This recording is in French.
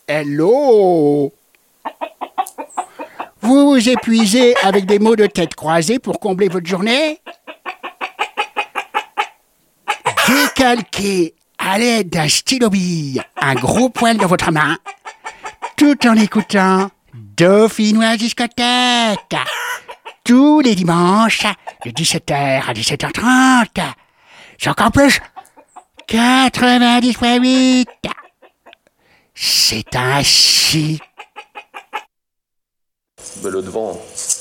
Hello! Vous vous épuisez avec des mots de tête croisés pour combler votre journée? Décalquez à l'aide d'un stylo-bille un gros poil dans votre main, tout en écoutant Dauphinois Discothèque, tous les dimanches de 17h à 17h30. C'est encore plus, 90.8. C'est ainsi. Le devant.